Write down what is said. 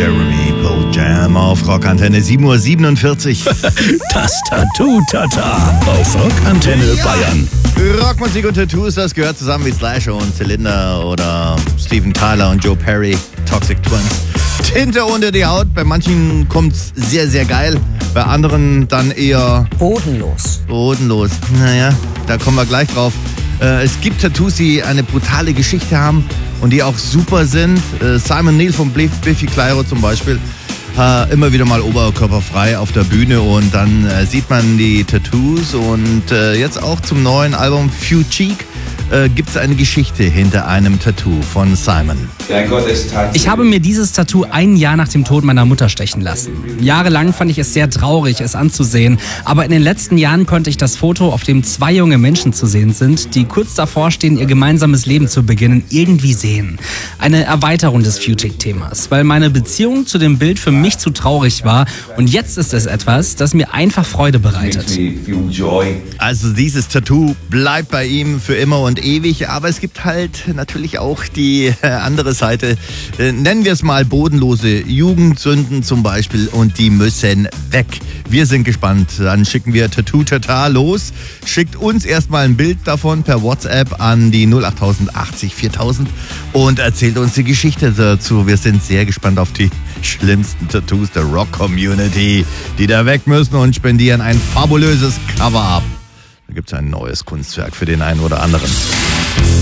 Jeremy Pearl Jam auf Rockantenne 7:47 Uhr. Das Tattoo-Tata auf Rockantenne Bayern. Rockmusik und Tattoos, das gehört zusammen wie Slash und Zylinder oder Steven Tyler und Joe Perry, Toxic Twins. Tinte unter die Haut, bei manchen kommt's sehr, sehr geil, bei anderen dann eher bodenlos. Bodenlos. Naja, da kommen wir gleich drauf. Es gibt Tattoos, die eine brutale Geschichte haben und die auch super sind. Simon Neil von Biffy Clyro zum Beispiel, immer wieder mal oberkörperfrei auf der Bühne und dann sieht man die Tattoos und jetzt auch zum neuen Album Few Cheek gibt es eine Geschichte hinter einem Tattoo von Simon. Ich habe mir dieses Tattoo ein Jahr nach dem Tod meiner Mutter stechen lassen. Jahrelang fand ich es sehr traurig, es anzusehen, aber in den letzten Jahren konnte ich das Foto, auf dem 2 junge Menschen zu sehen sind, die kurz davor stehen, ihr gemeinsames Leben zu beginnen, irgendwie sehen. Eine Erweiterung des Futic-Themas, weil meine Beziehung zu dem Bild für mich zu traurig war und jetzt ist es etwas, das mir einfach Freude bereitet. Also dieses Tattoo bleibt bei ihm für immer und ewig, aber es gibt halt natürlich auch die andere Seite, nennen wir es mal bodenlose Jugendsünden zum Beispiel und die müssen weg. Wir sind gespannt, dann schicken wir Tattoo-Tata los, schickt uns erstmal ein Bild davon per WhatsApp an die 08000 80 4000 und erzählt uns die Geschichte dazu. Wir sind sehr gespannt auf die schlimmsten Tattoos der Rock-Community, die da weg müssen und spendieren ein fabulöses Cover-Up. Da gibt es ein neues Kunstwerk für den einen oder anderen.